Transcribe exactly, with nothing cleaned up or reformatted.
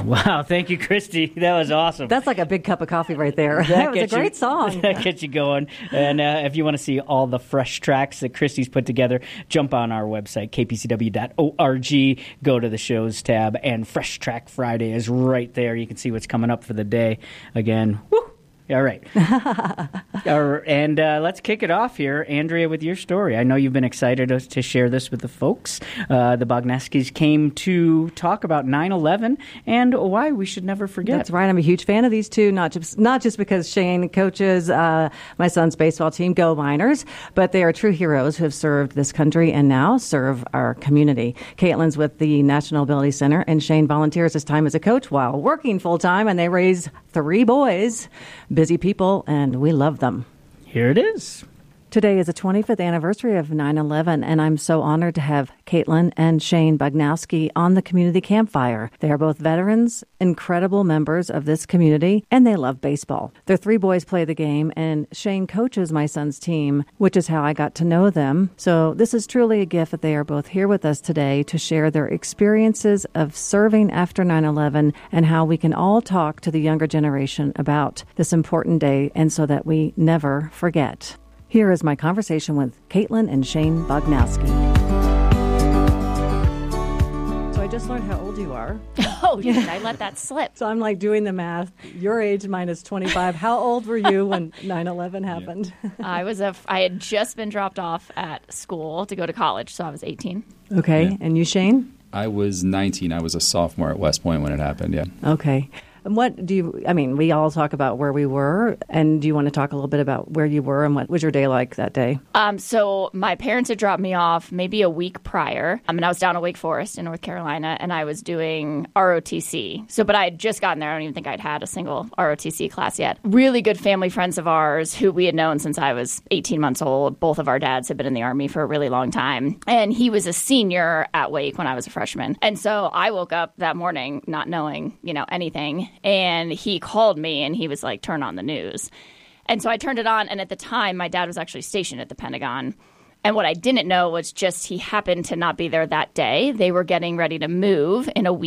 Wow, thank you, Christy. That was awesome. That's like a big cup of coffee right there. That, That was a gets you- great song. That gets you going. And uh, if you want to see all the fresh tracks that Christy's put together, jump on our website, k p c w dot org. Go to the shows tab, and Fresh Track Friday is right there. You can see what's coming up for the day. Again, woo! All right. uh, and uh, let's kick it off here, Andrea, with your story. I know you've been excited to, to share this with the folks. Uh, the Bogneskis came to talk about nine eleven and why we should never forget. That's right. I'm a huge fan of these two, not just not just because Shane coaches uh, my son's baseball team, Go Miners, but they are true heroes who have served this country and now serve our community. Caitlin's with the National Ability Center, and Shane volunteers his time as a coach while working full-time, and they raise three boys. Busy people, and we love them. Here it is. Today is the twenty-fifth anniversary of nine eleven, and I'm so honored to have Caitlin and Shane Bognowski on the community campfire. They are both veterans, incredible members of this community, and they love baseball. Their three boys play the game, and Shane coaches my son's team, which is how I got to know them. So this is truly a gift that they are both here with us today to share their experiences of serving after nine eleven and how we can all talk to the younger generation about this important day and so that we never forget. Here is my conversation with Caitlin and Shane Bognowski. So I just learned how old you are. Oh, did I let that slip? So I'm like doing the math. Your age minus twenty-five. How old were you when nine eleven happened? I was a. I had just been dropped off at school to go to college, so I was eighteen. Okay. Yeah. And you, Shane? I was nineteen. I was a sophomore at West Point when it happened, yeah. Okay. And what do you, I mean, we all talk about where we were, and do you want to talk a little bit about where you were and what was your day like that day? Um, so my parents had dropped me off maybe a week prior. I mean, I was down at Wake Forest in North Carolina, and I was doing R O T C. So, but I had just gotten there. I don't even think I'd had a single R O T C class yet. Really good family friends of ours who we had known since I was eighteen months old. Both of our dads had been in the Army for a really long time. And he was a senior at Wake when I was a freshman. And so I woke up that morning not knowing, you know, anything. And he called me and he was like, turn on the news. And so I turned it on. And at the time, my dad was actually stationed at the Pentagon. And what I didn't know was just he happened to not be there that day. They were getting ready to move in a week.